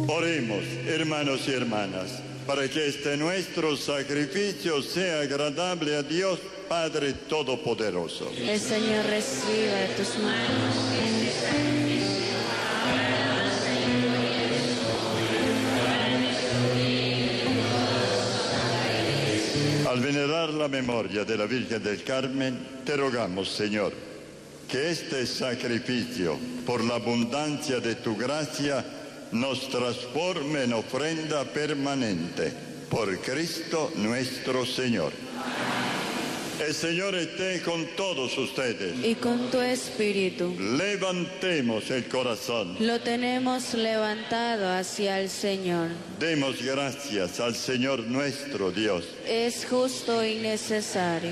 Oremos, hermanos y hermanas, para que este nuestro sacrificio sea agradable a Dios Padre Todopoderoso. El Señor reciba de tus manos. Al venerar la memoria de la Virgen del Carmen, te rogamos, Señor, que este sacrificio, por la abundancia de tu gracia, nos transforme en ofrenda permanente. Por Cristo nuestro Señor. El Señor esté con todos ustedes. Y con tu espíritu. Levantemos el corazón. Lo tenemos levantado hacia el Señor. Demos gracias al Señor nuestro Dios. Es justo y necesario.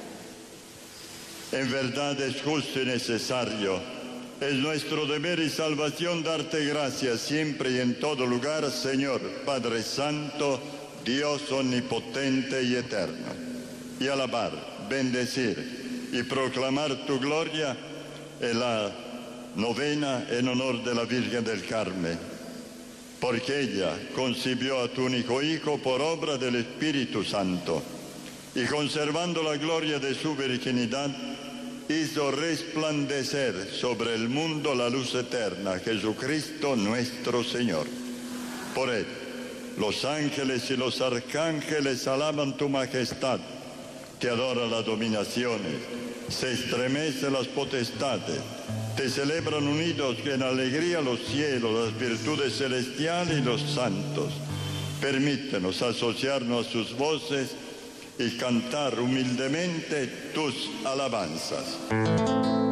En verdad es justo y necesario. Es nuestro deber y salvación darte gracias siempre y en todo lugar, Señor, Padre Santo, Dios omnipotente y eterno. Y alabar, bendecir y proclamar tu gloria en la novena en honor de la Virgen del Carmen, porque ella concibió a tu único Hijo por obra del Espíritu Santo y conservando la gloria de su virginidad, hizo resplandecer sobre el mundo la luz eterna, Jesucristo nuestro Señor. Por él, los ángeles y los arcángeles alaban tu majestad, te adoran las dominaciones, se estremecen las potestades, te celebran unidos en alegría los cielos, las virtudes celestiales y los santos. Permítenos asociarnos a sus voces y cantar humildemente tus alabanzas.